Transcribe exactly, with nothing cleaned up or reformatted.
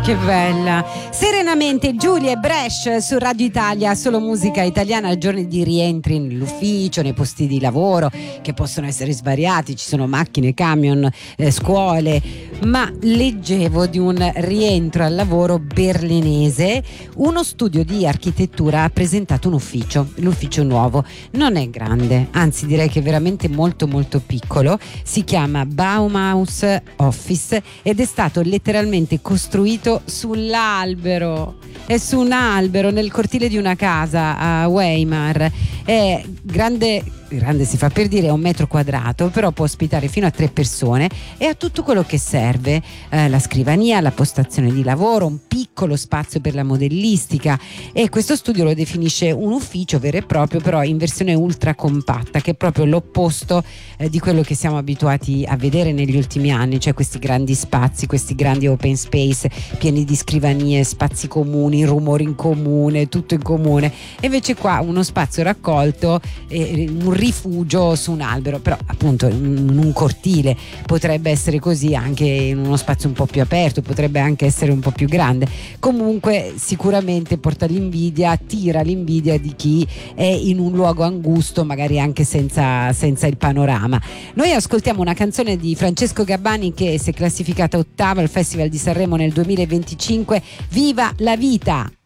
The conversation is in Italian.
Che bella. Serenamente Giulia e Bresh su Radio Italia, solo musica italiana, giorni di rientri nell'ufficio, nei posti di lavoro che possono essere svariati, ci sono macchine, camion, eh, scuole, ma leggevo di un rientro al lavoro berlinese. Uno studio di architettura ha presentato un ufficio, l'ufficio nuovo, non è grande, anzi direi che è veramente molto molto piccolo, si chiama Baumhaus Office ed è stato letteralmente costruito sull'albero, è su un albero nel cortile di una casa a Weimar. È grande, grande si fa per dire, è un metro quadrato, però può ospitare fino a tre persone e ha tutto quello che serve, eh, la scrivania, la postazione di lavoro, un piccolo spazio per la modellistica, e questo studio lo definisce un ufficio vero e proprio, però in versione ultra compatta, che è proprio l'opposto eh, di quello che siamo abituati a vedere negli ultimi anni, cioè questi grandi spazi, questi grandi open space pieni di scrivanie, spazi comuni, rumori in comune, tutto in comune. E invece qua uno spazio raccolto, eh, un rifugio su un albero, però appunto in un cortile. Potrebbe essere così anche in uno spazio un po' più aperto, potrebbe anche essere un po' più grande. Comunque sicuramente porta l'invidia, attira l'invidia di chi è in un luogo angusto, magari anche senza, senza il panorama. Noi ascoltiamo una canzone di Francesco Gabbani che si è classificata ottava al Festival di Sanremo nel duemilaventicinque, Viva la vita!